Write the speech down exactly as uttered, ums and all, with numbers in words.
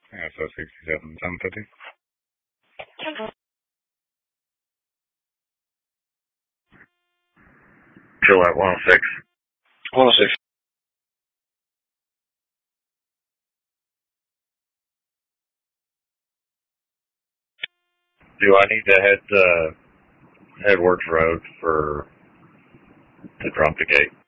Yeah, so sixty-seven, seven fifty. Still at one oh six. one oh six. Do I need to head uh, Edwards Road for to drop the gate?